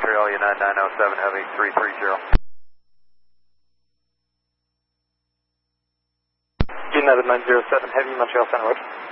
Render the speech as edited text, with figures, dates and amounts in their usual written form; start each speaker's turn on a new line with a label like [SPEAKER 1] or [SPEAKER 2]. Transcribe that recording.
[SPEAKER 1] Montreal United 907 Heavy 330.
[SPEAKER 2] United 907 Heavy, Montreal Center Road.